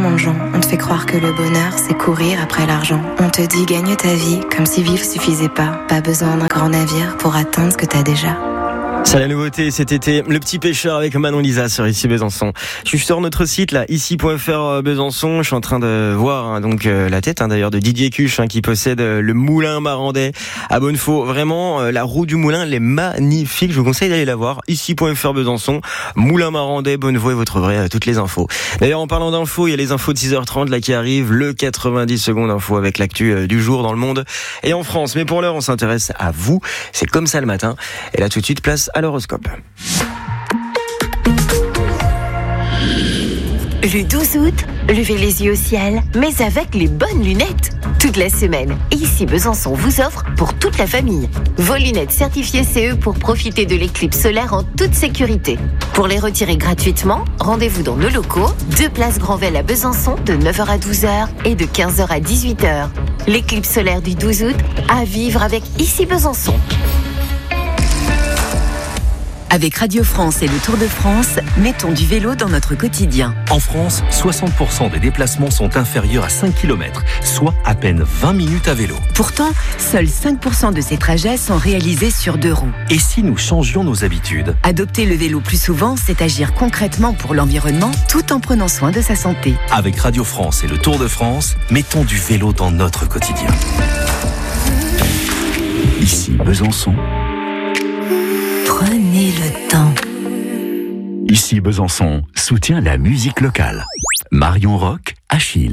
mensongeant. On te fait croire que le bonheur, c'est courir après l'argent. On te dit gagne ta vie, comme si vivre suffisait pas. Pas besoin d'un grand navire pour atteindre ce que t'as déjà. C'est la nouveauté cet été, Le Petit Pêcheur avec Manon Lisa sur Ici Besançon. Je suis sur notre site là, ici.fr Besançon. Je suis en train de voir la tête d'ailleurs de Didier Cuche qui possède le moulin Marandais à Bonnefaux. Vraiment, la roue du moulin, elle est magnifique. Je vous conseille d'aller la voir. Ici.fr Besançon, moulin Marandais, Bonnefaux et vous trouverez toutes les infos. D'ailleurs, en parlant d'infos, il y a les infos de 6h30 là qui arrivent, le 90 secondes info avec l'actu du jour dans le monde et en France. Mais pour l'heure, on s'intéresse à vous. C'est comme ça le matin. Et là, tout de suite, place à l'horoscope. Le 12 août, levez les yeux au ciel, mais avec les bonnes lunettes. Toute la semaine, Ici Besançon vous offre pour toute la famille vos lunettes certifiées CE pour profiter de l'éclipse solaire en toute sécurité. Pour les retirer gratuitement, rendez-vous dans nos locaux, 2 places Granvelle à Besançon de 9h à 12h et de 15h à 18h. L'éclipse solaire du 12 août, à vivre avec Ici Besançon. Avec Radio France et le Tour de France, mettons du vélo dans notre quotidien. En France, 60% des déplacements sont inférieurs à 5 km, soit à peine 20 minutes à vélo. Pourtant, seuls 5% de ces trajets sont réalisés sur 2 roues. Et si nous changions nos habitudes ? Adopter le vélo plus souvent, c'est agir concrètement pour l'environnement tout en prenant soin de sa santé. Avec Radio France et le Tour de France, mettons du vélo dans notre quotidien. Ici Besançon. Prenez le temps. Ici Besançon soutient la musique locale. Marion Rock, Achille.